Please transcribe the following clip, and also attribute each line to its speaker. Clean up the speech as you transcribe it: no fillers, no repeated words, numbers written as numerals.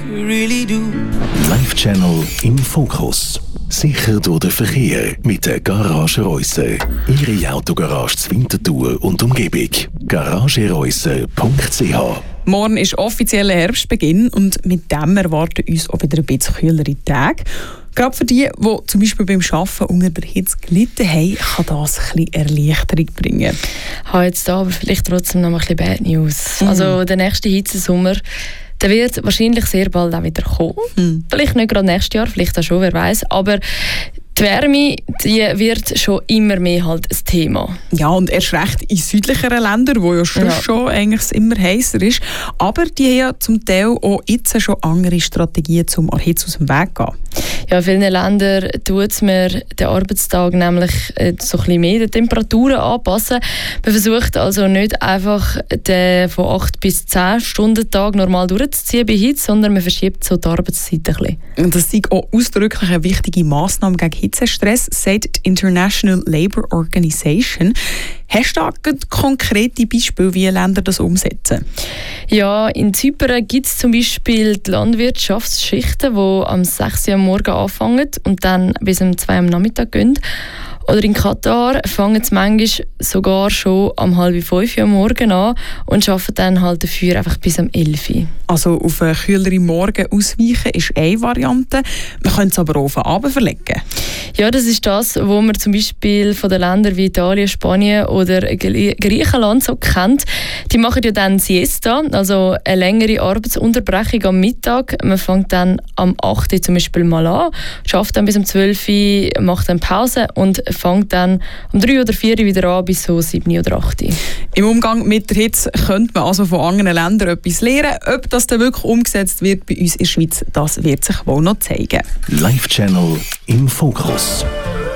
Speaker 1: really do.
Speaker 2: Live Channel im Fokus. Sicher durch den Verkehr mit der Garage Reusser. Ihre Autogarage zur Winterthur und Umgebung. garagereusser.ch.
Speaker 3: Morgen ist offizieller Herbstbeginn und mit dem erwarten uns auch wieder ein bisschen kühlere Tage. Gerade für die zum Beispiel beim Arbeiten unter der Hitze gelitten haben, kann das ein bisschen Erleichterung bringen.
Speaker 4: Ich habe jetzt da aber vielleicht trotzdem noch ein bisschen Bad News. Also der nächste Hitzesommer, der wird wahrscheinlich sehr bald auch wieder kommen. Vielleicht nicht gerade nächstes Jahr, vielleicht auch schon, wer weiß. Aber die Wärme, die wird schon immer mehr halt ein Thema.
Speaker 3: Ja, und erst recht in südlicheren Ländern, wo ja schon eigentlich immer heißer ist. Aber die haben ja zum Teil auch jetzt schon andere Strategien, um der Hitze aus dem Weg zu gehen.
Speaker 4: Ja, in vielen Ländern tut man den Arbeitstag nämlich so ein bisschen mehr den Temperaturen anpassen. Man versucht also nicht einfach den von 8 bis 10 Stunden Tag normal durchzuziehen bei Hitze, sondern man verschiebt so die Arbeitszeit ein bisschen.
Speaker 3: Und das ist auch ausdrücklich eine wichtige Massnahme gegen Hitzestress, sagt die International Labour Organization. Hast du da konkrete Beispiele, wie Länder das umsetzen?
Speaker 4: Ja, in Zypern gibt es zum Beispiel die Landwirtschaftsschichten, die am 6 Uhr am Morgen anfangen und dann bis um 2 Uhr am Nachmittag gehen. Oder in Katar fangen sie manchmal sogar schon um 4:30 Uhr am Morgen an und arbeiten dann halt dafür einfach bis um 11 Uhr.
Speaker 3: Also auf einen kühleren Morgen ausweichen ist eine Variante. Man könnte es aber auch auf den Abend verlegen.
Speaker 4: Ja, das ist das, was man zum Beispiel von den Ländern wie Italien, Spanien oder Griechenland so kennt. Die machen ja dann Siesta, also eine längere Arbeitsunterbrechung am Mittag. Man fängt dann am 8 Uhr zum Beispiel mal an, schafft dann bis um 12 Uhr, macht dann Pause und fängt dann um 3 oder 4 Uhr wieder an bis so 7 oder 8 Uhr.
Speaker 3: Im Umgang mit der Hitze könnte man also von anderen Ländern etwas lernen. Ob das dann wirklich umgesetzt wird bei uns in der Schweiz, das wird sich wohl noch zeigen.
Speaker 2: Live Channel im Fokus.